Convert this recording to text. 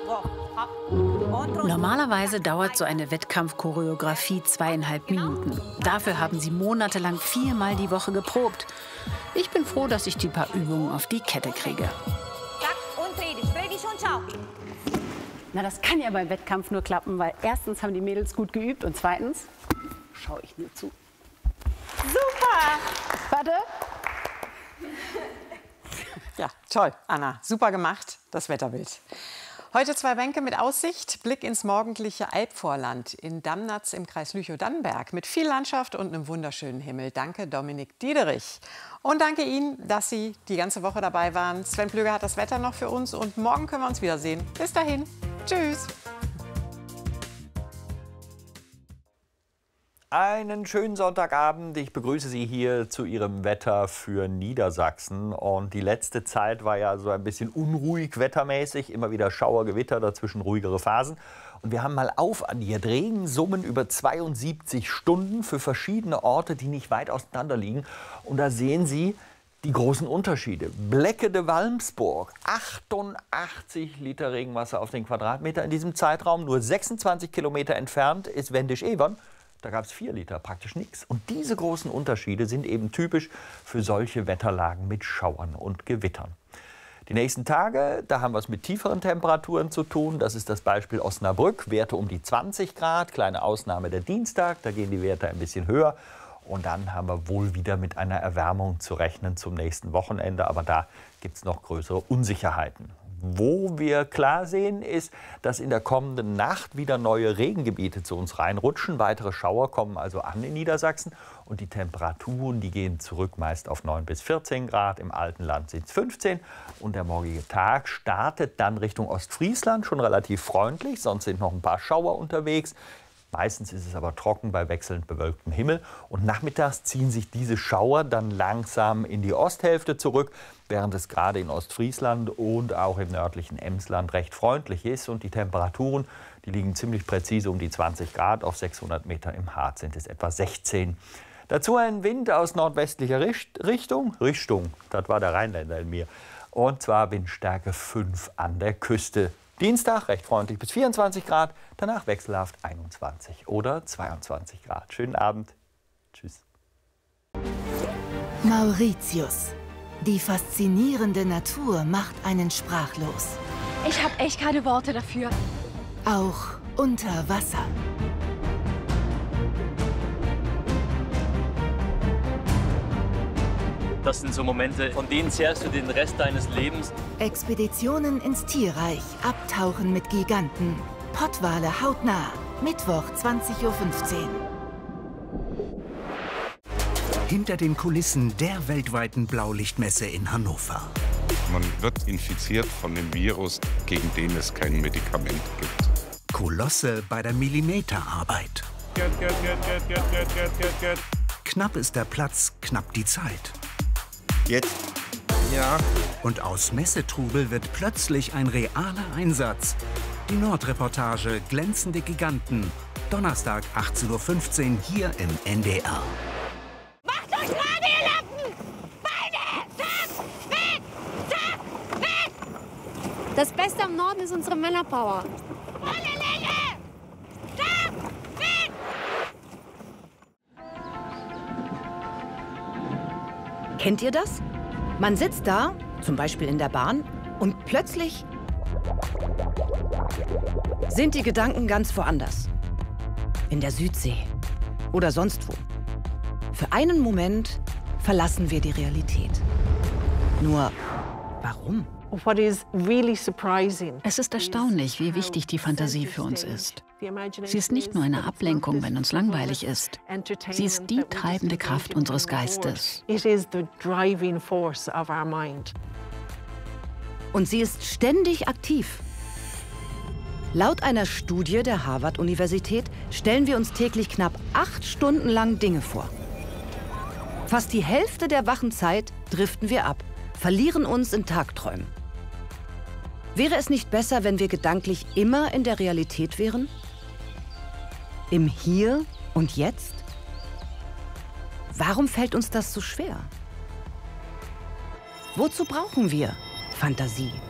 Normalerweise dauert so eine Wettkampfchoreografie 2,5 Minuten. Dafür haben sie monatelang 4-mal die Woche geprobt. Ich bin froh, dass ich die paar Übungen auf die Kette kriege. Na, das kann ja beim Wettkampf nur klappen, weil erstens haben die Mädels gut geübt und zweitens schaue ich nur zu. Super! Warte. Ja, toll, Anna. Super gemacht, das Wetterbild. Heute 2 Bänke mit Aussicht, Blick ins morgendliche Albvorland in Damnatz im Kreis Lüchow-Dannenberg mit viel Landschaft und einem wunderschönen Himmel. Danke, Dominik Diederich. Und danke Ihnen, dass Sie die ganze Woche dabei waren. Sven Plöger hat das Wetter noch für uns und morgen können wir uns wiedersehen. Bis dahin, tschüss. Einen schönen Sonntagabend. Ich begrüße Sie hier zu Ihrem Wetter für Niedersachsen. Und die letzte Zeit war ja so ein bisschen unruhig wettermäßig. Immer wieder Schauer, Gewitter, dazwischen ruhigere Phasen. Und wir haben mal aufaddiert. Regensummen über 72 Stunden für verschiedene Orte, die nicht weit auseinander liegen. Und da sehen Sie die großen Unterschiede. Blecke de Walmsburg, 88 Liter Regenwasser auf den Quadratmeter in diesem Zeitraum. Nur 26 Kilometer entfernt ist Wendisch-Evern. Da gab es 4 Liter, praktisch nichts. Und diese großen Unterschiede sind eben typisch für solche Wetterlagen mit Schauern und Gewittern. Die nächsten Tage, da haben wir es mit tieferen Temperaturen zu tun. Das ist das Beispiel Osnabrück, Werte um die 20 Grad, kleine Ausnahme der Dienstag, da gehen die Werte ein bisschen höher. Und dann haben wir wohl wieder mit einer Erwärmung zu rechnen zum nächsten Wochenende. Aber da gibt es noch größere Unsicherheiten. Wo wir klar sehen, ist, dass in der kommenden Nacht wieder neue Regengebiete zu uns reinrutschen. Weitere Schauer kommen also an in Niedersachsen. Und die Temperaturen, die gehen zurück meist auf 9 bis 14 Grad. Im Altenland sind es 15. Und der morgige Tag startet dann Richtung Ostfriesland, schon relativ freundlich. Sonst sind noch ein paar Schauer unterwegs. Meistens ist es aber trocken bei wechselnd bewölktem Himmel. Und nachmittags ziehen sich diese Schauer dann langsam in die Osthälfte zurück, während es gerade in Ostfriesland und auch im nördlichen Emsland recht freundlich ist. Und die Temperaturen, die liegen ziemlich präzise um die 20 Grad. Auf 600 Meter im Harz sind es etwa 16. Dazu ein Wind aus nordwestlicher Richtung, das war der Rheinländer in mir. Und zwar Windstärke 5 an der Küste. Dienstag recht freundlich bis 24 Grad, danach wechselhaft 21 oder 22 Grad. Schönen Abend. Tschüss. Mauritius. Die faszinierende Natur macht einen sprachlos. Ich habe echt keine Worte dafür. Auch unter Wasser. Das sind so Momente, von denen zehrst du den Rest deines Lebens. Expeditionen ins Tierreich, Abtauchen mit Giganten. Pottwale hautnah. Mittwoch 20:15 Uhr. Hinter den Kulissen der weltweiten Blaulichtmesse in Hannover. Man wird infiziert von dem Virus, gegen den es kein Medikament gibt. Kolosse bei der Millimeterarbeit. Knapp ist der Platz, knapp die Zeit. Jetzt? Ja. Und aus Messetrubel wird plötzlich ein realer Einsatz. Die Nordreportage Glänzende Giganten. Donnerstag 18:15 Uhr hier im NDR. Macht euch gerade, ihr Lappen! Beine! Zack! Weg! Zack! Weg! Das Beste am Norden ist unsere Männerpower. Volle Länge! Zack! Weg! Kennt ihr das? Man sitzt da, zum Beispiel in der Bahn, und plötzlich sind die Gedanken ganz woanders. In der Südsee oder sonst wo. Für einen Moment verlassen wir die Realität. Nur, warum? Es ist erstaunlich, wie wichtig die Fantasie für uns ist. Sie ist nicht nur eine Ablenkung, wenn uns langweilig ist. Sie ist die treibende Kraft unseres Geistes. Und sie ist ständig aktiv. Laut einer Studie der Harvard-Universität stellen wir uns täglich knapp 8 Stunden lang Dinge vor. Fast die Hälfte der wachen Zeit driften wir ab, verlieren uns in Tagträumen. Wäre es nicht besser, wenn wir gedanklich immer in der Realität wären? Im Hier und Jetzt? Warum fällt uns das so schwer? Wozu brauchen wir Fantasie?